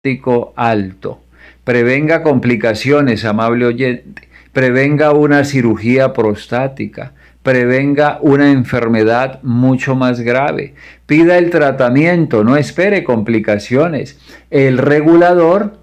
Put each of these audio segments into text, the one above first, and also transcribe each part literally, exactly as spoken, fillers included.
alto. Prevenga complicaciones, amable oyente. Prevenga una cirugía prostática. Prevenga una enfermedad mucho más grave. Pida el tratamiento, no espere complicaciones. El regulador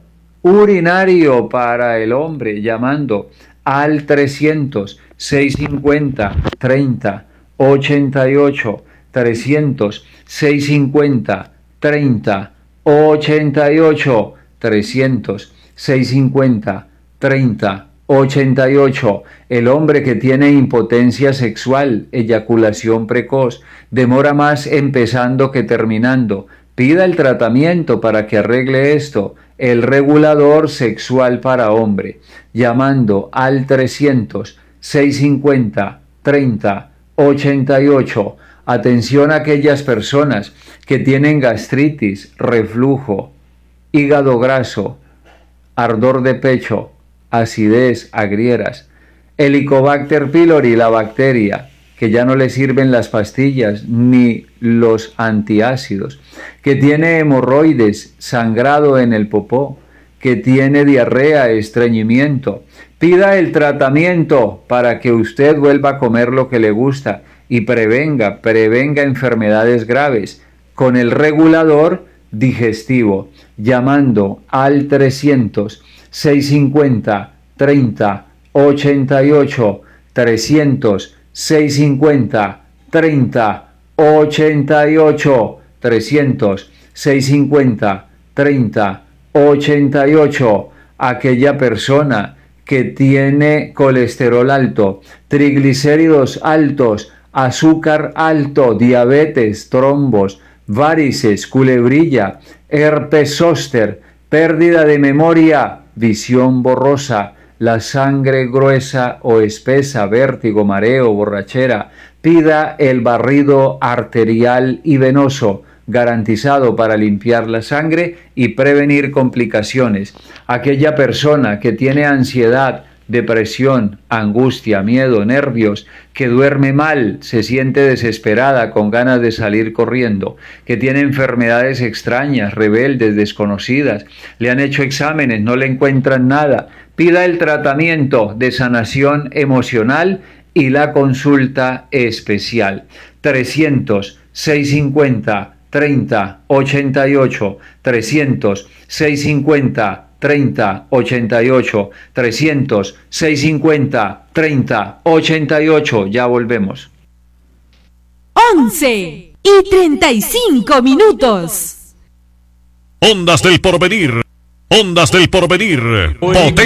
urinario para el hombre, llamando al trescientos, seiscientos cincuenta, treinta, ochenta y ocho, trescientos, seiscientos cincuenta, treinta, ochenta y ocho, trescientos, seiscientos cincuenta, treinta, ochenta y ocho. El hombre que tiene impotencia sexual, eyaculación precoz, demora más empezando que terminando. Pida el tratamiento para que arregle esto. El regulador sexual para hombre, llamando al trescientos, seiscientos cincuenta, treinta, ochenta y ocho. Atención a aquellas personas que tienen gastritis, reflujo, hígado graso, ardor de pecho, acidez, agrieras. Helicobacter pylori, la bacteria, que ya no le sirven las pastillas ni los antiácidos, que tiene hemorroides, sangrado en el popó, que tiene diarrea, estreñimiento. Pida el tratamiento para que usted vuelva a comer lo que le gusta y prevenga, prevenga enfermedades graves con el regulador digestivo, llamando al trescientos, seiscientos cincuenta, treinta, ochenta y ocho, trescientos, seiscientos cincuenta, treinta, ochenta y ocho, trescientos, seiscientos cincuenta, treinta, ochenta y ocho. Aquella persona que tiene colesterol alto, triglicéridos altos, azúcar alto, diabetes, trombos, varices, culebrilla, herpes zóster, pérdida de memoria, visión borrosa, la sangre gruesa o espesa, vértigo, mareo, borrachera. Pida el barrido arterial y venoso, garantizado para limpiar la sangre y prevenir complicaciones. Aquella persona que tiene ansiedad, depresión, angustia, miedo, nervios, que duerme mal, se siente desesperada, con ganas de salir corriendo, que tiene enfermedades extrañas, rebeldes, desconocidas, le han hecho exámenes, no le encuentran nada. Pida el tratamiento de sanación emocional y la consulta especial. trescientos, seiscientos cincuenta, treinta, ochenta y ocho, trescientos, seiscientos cincuenta, treinta, ochenta y ocho, trescientos, seiscientos cincuenta, treinta, ochenta y ocho. Ya volvemos. once y treinta y cinco minutos. Ondas del Porvenir. Ondas del Porvenir. Potencia.